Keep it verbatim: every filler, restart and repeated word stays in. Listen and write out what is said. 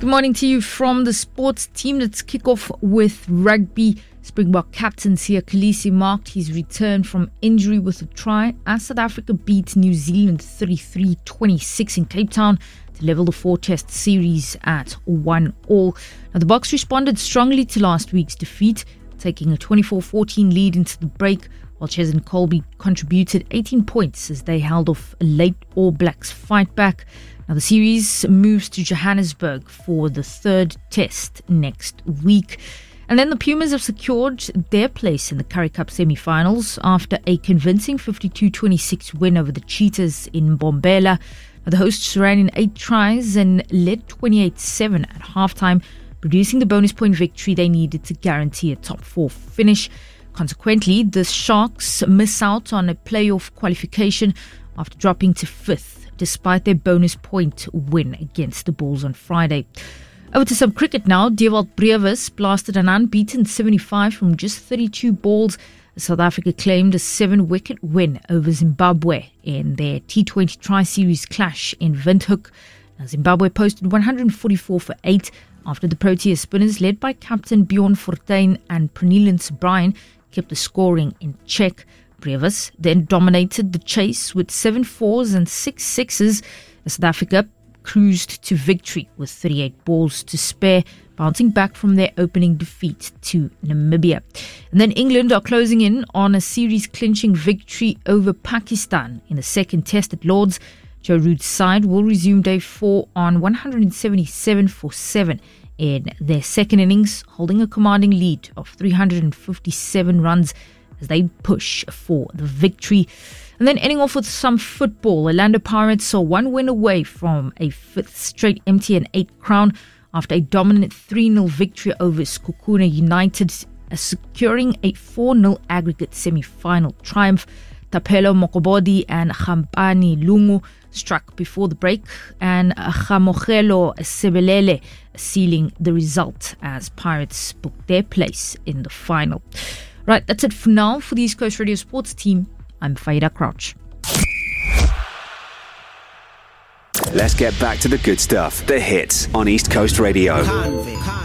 good morning to you from the sports team. Let's kick off with rugby. Springbok captain Siya Kolisi marked his return from injury with a try as South Africa beat New Zealand thirty-three twenty-six in Cape Town to level the four-test series at one all. Now, the Boks responded strongly to last week's defeat, taking a twenty-four fourteen lead into the break, while Cheslin Kolbe contributed eighteen points as they held off a late All Blacks fight back. Now, the series moves to Johannesburg for the third test next week. And then the Pumas have secured their place in the Currie Cup semi-finals after a convincing fifty-two twenty-six win over the Cheetahs in Mbombela. Now, the hosts ran in eight tries and led twenty-eight seven at halftime, producing the bonus point victory they needed to guarantee a top four finish. Consequently, the Sharks miss out on a playoff qualification after dropping to fifth, despite their bonus point win against the Bulls on Friday. Over to some cricket now. Dewald Brevis blasted an unbeaten seventy-five from just thirty-two balls. South Africa claimed a seven-wicket win over Zimbabwe in their T twenty Tri-Series clash in Windhoek. Now, Zimbabwe posted one hundred forty-four for eight after the Proteas spinners, led by captain Bjorn Fortuin and Pernillens Bryan, kept the scoring in check. Brevis then dominated the chase with seven fours and six sixes as South Africa cruised to victory with thirty-eight balls to spare, bouncing back from their opening defeat to Namibia. And then England are closing in on a series-clinching victory over Pakistan in the second test at Lord's. Joe Root's side will resume day four on one hundred seventy-seven for seven in their second innings, holding a commanding lead of three hundred fifty-seven runs as they push for the victory. And then ending off with some football, Orlando Pirates are one win away from a fifth straight M T N eight crown after a dominant three nil victory over Skukuna United, securing a four nil aggregate semi-final triumph. Tapelo Mokobodi and Khampani Lungu struck before the break, and Khamogelo Sebelele sealing the result as Pirates booked their place in the final. Right, that's it for now. For the East Coast Radio Sports team, I'm Faida Crouch. Let's get back to the good stuff. The hits on East Coast Radio.